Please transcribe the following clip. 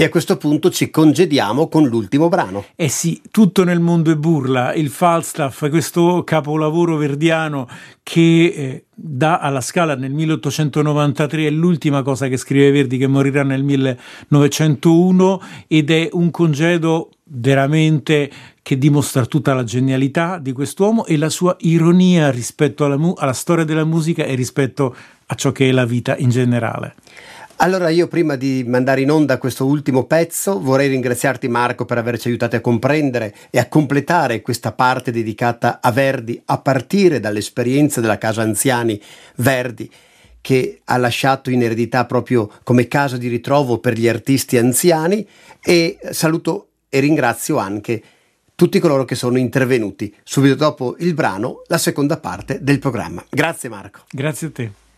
E a questo punto ci congediamo con l'ultimo brano. Eh sì, tutto nel mondo è burla, il Falstaff, questo capolavoro verdiano che dà alla Scala nel 1893, è l'ultima cosa che scrive Verdi, che morirà nel 1901, ed è un congedo veramente che dimostra tutta la genialità di quest'uomo e la sua ironia rispetto alla storia della musica e rispetto a ciò che è la vita in generale. Allora io, prima di mandare in onda questo ultimo pezzo, vorrei ringraziarti, Marco, per averci aiutati a comprendere e a completare questa parte dedicata a Verdi, a partire dall'esperienza della Casa Anziani Verdi, che ha lasciato in eredità proprio come casa di ritrovo per gli artisti anziani, e saluto e ringrazio anche tutti coloro che sono intervenuti subito dopo il brano, la seconda parte del programma. Grazie Marco. Grazie a te.